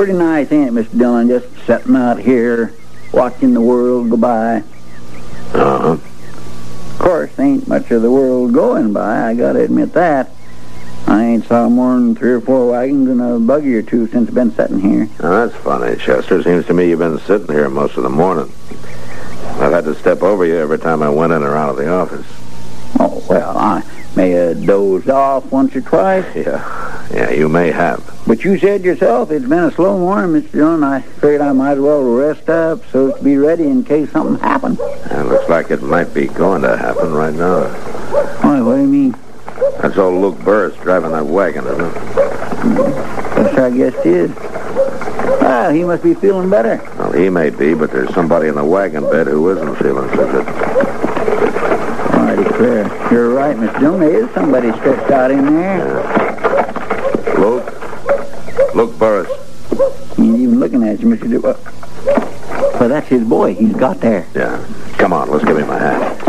Pretty nice, ain't it, Mr. Dillon? Just sitting out here, watching the world go by. Uh-huh. Of course, ain't much of the world going by, I gotta admit that. I ain't saw more than 3 or 4 wagons and a buggy or two since I've been sitting here. Now, that's funny, Chester. Seems to me you've been sitting here most of the morning. I've had to step over you every time I went in or out of the office. Oh, well, I may have dozed off once or twice. Yeah, you may have. But you said yourself it's been a slow morning, Mr. Dillon. I figured I might as well rest up so as to be ready in case something happened. It looks like it might be going to happen right now. Why, what do you mean? That's old Luke Burris driving that wagon, isn't it? Yes, I guess it is. Well, he must be feeling better. Well, he may be, but there's somebody in the wagon bed who isn't feeling so good. I declare. You're right, Mr. Dillon. There is somebody stretched out in there. Yeah. Luke Burris. He ain't even looking at you, Mr. Dillon. Well, that's his boy. He's got there. Yeah. Come on, let's give him a hand.